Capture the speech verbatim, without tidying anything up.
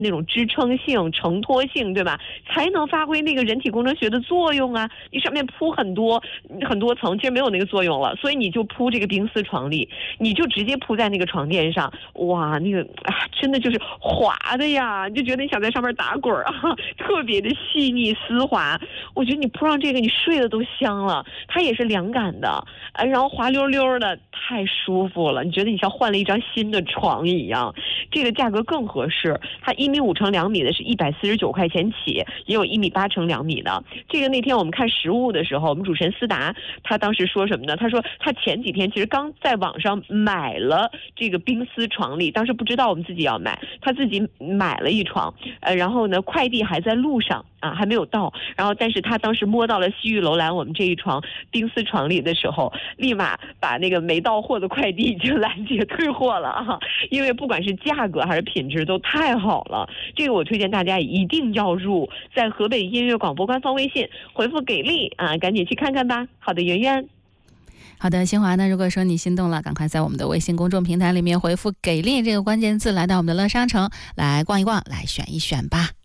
那种支撑性、承托性，对吧？才能发挥那个人体工程学的作用啊！你上面铺很多很多层，其实没有那个作用了，所以你就铺这个冰丝床笠，你就直接铺在那个床垫上，哇，那个啊，真的就是滑的呀，你就觉得你想在上面打滚啊，特别的细腻丝滑。我觉得你铺上这个，你睡得都香了，它也是凉感的，呃，然后滑溜溜的，太舒服了，你觉得你像换了一张新的床一样。这个价格更合适，它一米五乘两米的是一百四十九块钱起，也有一米八乘两米的。这个那天我们看实物的时候，我们主持人思达他当时说什么呢？他说他前几天其实刚在网上买了这个冰丝床笠，当时不知道我们自己要买，他自己买了一床，呃，然后呢快递还在路上啊，还没有到。然后但是他当时摸到了西域楼兰我们这一床冰丝床笠的时候，立马把那个没到货的快递已经拦截退货了啊，因为不管是价格还是品质都太好了。这个我推荐大家一定要入，在河北音乐广播官方微信回复给力啊，赶紧去看看吧。好的，圆圆。 好的，新华呢，如果说你心动了，赶快在我们的微信公众平台里面回复给力这个关键字，来到我们的乐商城来逛一逛，来选一选吧。